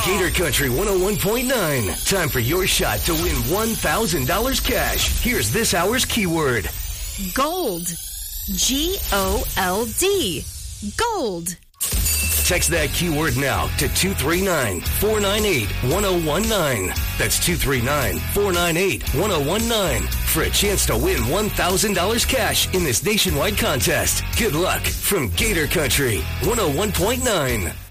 Gator Country 101.9. Time for your shot to win $1,000 cash. Here's this hour's keyword. Gold. G-O-L-D. Gold. Text that keyword now to 239-498-1019. That's 239-498-1019 for a chance to win $1,000 cash in this nationwide contest. Good luck from Gator Country 101.9.